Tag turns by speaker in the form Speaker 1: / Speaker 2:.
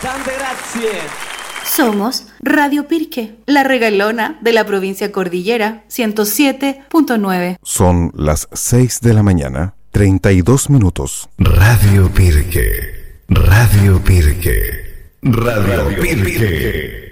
Speaker 1: Tante grazie.
Speaker 2: Somos Radio Pirque, la regalona de la provincia Cordillera, 107.9.
Speaker 3: Son las 6 de la mañana, 32 minutos.
Speaker 4: Radio Pirque, Radio Pirque, Radio Pirque.